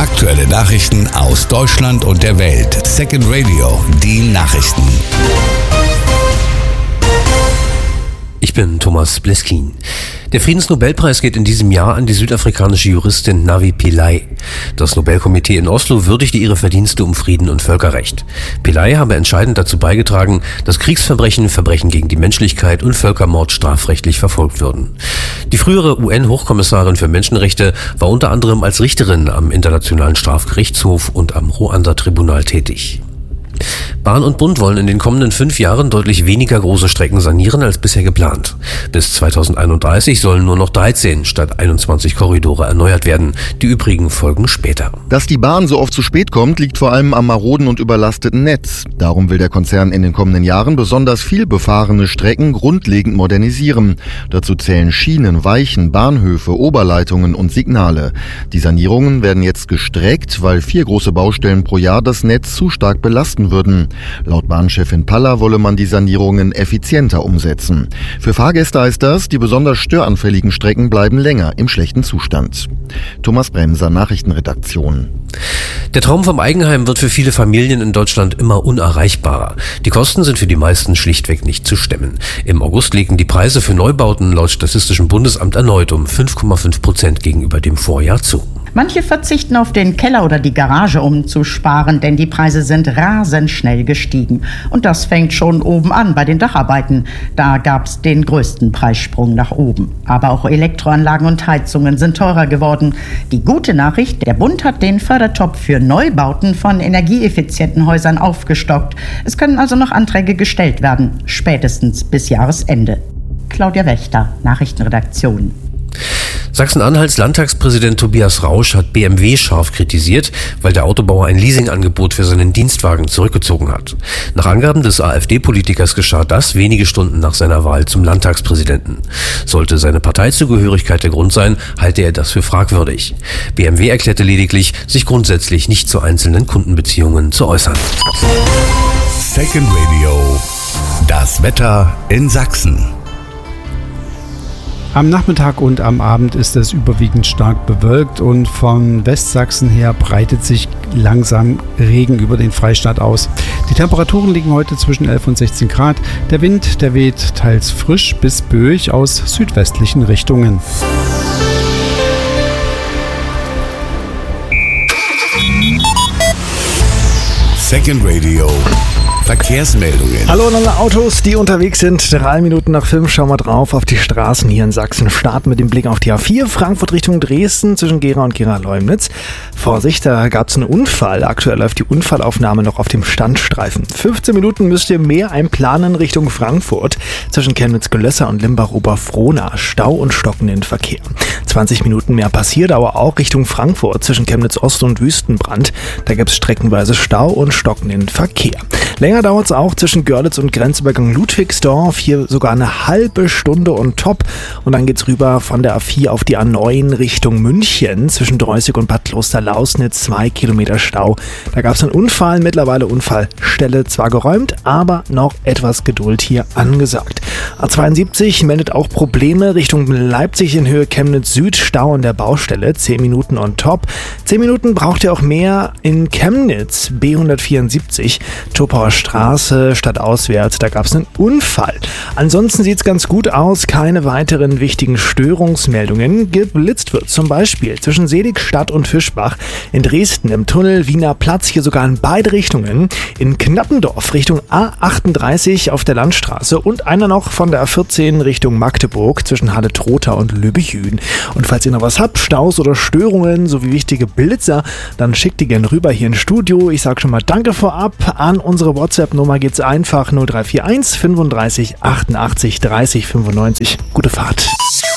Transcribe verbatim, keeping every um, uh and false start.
Aktuelle Nachrichten aus Deutschland und der Welt. Second Radio, die Nachrichten. Ich bin Thomas Bleskin. Der Friedensnobelpreis geht in diesem Jahr an die südafrikanische Juristin Navi Pillay. Das Nobelkomitee in Oslo würdigte ihre Verdienste um Frieden und Völkerrecht. Pillay habe entscheidend dazu beigetragen, dass Kriegsverbrechen, Verbrechen gegen die Menschlichkeit und Völkermord strafrechtlich verfolgt würden. Die frühere U N-Hochkommissarin für Menschenrechte war unter anderem als Richterin am Internationalen Strafgerichtshof und am Ruanda-Tribunal tätig. Bahn und Bund wollen in den kommenden fünf Jahren deutlich weniger große Strecken sanieren als bisher geplant. Bis zweitausendeinunddreißig sollen nur noch dreizehn statt einundzwanzig Korridore erneuert werden. Die übrigen folgen später. Dass die Bahn so oft zu spät kommt, liegt vor allem am maroden und überlasteten Netz. Darum will der Konzern in den kommenden Jahren besonders viel befahrene Strecken grundlegend modernisieren. Dazu zählen Schienen, Weichen, Bahnhöfe, Oberleitungen und Signale. Die Sanierungen werden jetzt gestreckt, weil vier große Baustellen pro Jahr das Netz zu stark belasten würden. Laut Bahnchefin Paller wolle man die Sanierungen effizienter umsetzen. Für Fahrgäste heißt das, die besonders störanfälligen Strecken bleiben länger im schlechten Zustand. Thomas Bremser, Nachrichtenredaktion. Der Traum vom Eigenheim wird für viele Familien in Deutschland immer unerreichbarer. Die Kosten sind für die meisten schlichtweg nicht zu stemmen. Im August legten die Preise für Neubauten laut Statistischem Bundesamt erneut um fünf Komma fünf Prozent gegenüber dem Vorjahr zu. Manche verzichten auf den Keller oder die Garage, um zu sparen, denn die Preise sind rasend schnell gestiegen. Und das fängt schon oben an bei den Dacharbeiten. Da gab es den größten Preissprung nach oben. Aber auch Elektroanlagen und Heizungen sind teurer geworden. Die gute Nachricht, der Bund hat den Fördertopf für Neubauten von energieeffizienten Häusern aufgestockt. Es können also noch Anträge gestellt werden, spätestens bis Jahresende. Claudia Wächter, Nachrichtenredaktion. Sachsen-Anhalts Landtagspräsident Tobias Rausch hat B M W scharf kritisiert, weil der Autobauer ein Leasingangebot für seinen Dienstwagen zurückgezogen hat. Nach Angaben des AfD-Politikers geschah das wenige Stunden nach seiner Wahl zum Landtagspräsidenten. Sollte seine Parteizugehörigkeit der Grund sein, halte er das für fragwürdig. B M W erklärte lediglich, sich grundsätzlich nicht zu einzelnen Kundenbeziehungen zu äußern. Second Radio, das Wetter in Sachsen. Am Nachmittag und am Abend ist es überwiegend stark bewölkt und von Westsachsen her breitet sich langsam Regen über den Freistaat aus. Die Temperaturen liegen heute zwischen elf und sechzehn Grad. Der Wind, der weht teils frisch bis böig aus südwestlichen Richtungen. Second Radio. Verkehrsmeldungen. Hallo an alle Autos, die unterwegs sind. Drei Minuten nach fünf schauen wir drauf auf die Straßen hier in Sachsen. Starten mit dem Blick auf die A vier, Frankfurt Richtung Dresden zwischen Gera und Gera-Leumnitz. Vorsicht, da gab es einen Unfall. Aktuell läuft die Unfallaufnahme noch auf dem Standstreifen. fünfzehn Minuten müsst ihr mehr einplanen Richtung Frankfurt zwischen Chemnitz-Gelösser und Limbach-Oberfrohna. Stau und stockenden Verkehr. zwanzig Minuten mehr passiert, aber auch Richtung Frankfurt zwischen Chemnitz-Ost und Wüstenbrand. Da gibt es streckenweise Stau und stockenden Verkehr. Länger dauert es auch zwischen Görlitz und Grenzübergang Ludwigsdorf. Hier sogar eine halbe Stunde on top. Und dann geht's rüber von der A vier auf die A neun Richtung München. Zwischen Dreußig und Bad Klosterlausnitz zwei Kilometer Stau. Da gab es einen Unfall. Mittlerweile Unfallstelle zwar geräumt, aber noch etwas Geduld hier angesagt. A zweiundsiebzig meldet auch Probleme Richtung Leipzig in Höhe Chemnitz Süd. Stau an der Baustelle. zehn Minuten on top. zehn Minuten braucht ihr auch mehr in Chemnitz. B hundertvierundsiebzig. Topauer Straße stadtauswärts, da gab es einen Unfall. Ansonsten sieht es ganz gut aus, keine weiteren wichtigen Störungsmeldungen. Geblitzt wird zum Beispiel zwischen Seligstadt und Fischbach, in Dresden im Tunnel Wiener Platz, hier sogar in beide Richtungen, in Knappendorf Richtung A achtunddreißig auf der Landstraße und einer noch von der A vierzehn Richtung Magdeburg zwischen Halle-Trotha und Lübbechl. Und falls ihr noch was habt, Staus oder Störungen sowie wichtige Blitzer, dann schickt die gerne rüber hier ins Studio. Ich sage schon mal Danke vorab. An unsere WhatsApp-Nummer geht's einfach null drei vier eins fünfunddreißig achtundachtzig dreißig fünfundneunzig. Gute Fahrt.